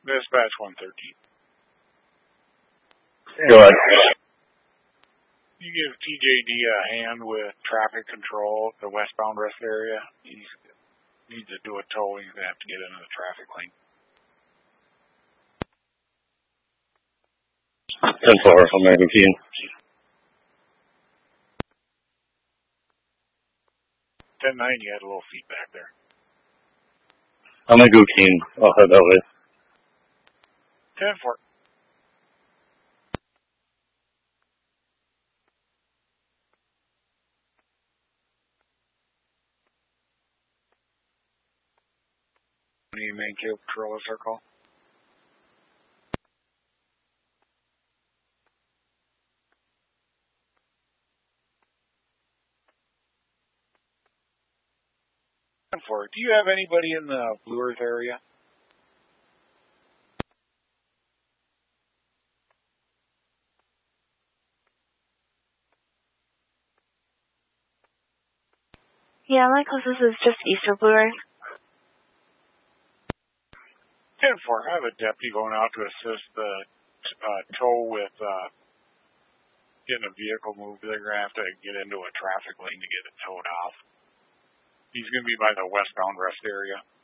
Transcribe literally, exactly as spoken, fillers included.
Dispatch one thirteen. Go ahead. You give T J D a hand with traffic control at the westbound rest area. He needs to do a tow. He's going to have to get into the traffic lane. ten four, I'm going to go key in. ten nine, you had a little feedback there. I'm going to go key in. I'll head that way. ten four. Any main cable controller circle? ten four. Do you have anybody in the Blue Earth area? Yeah, my closest is just east of Blue Earth. ten four, I have a deputy going out to assist the uh, tow with uh, getting a vehicle moved. They're going to have to get into a traffic lane to get it towed off. He's going to be by the westbound rest area.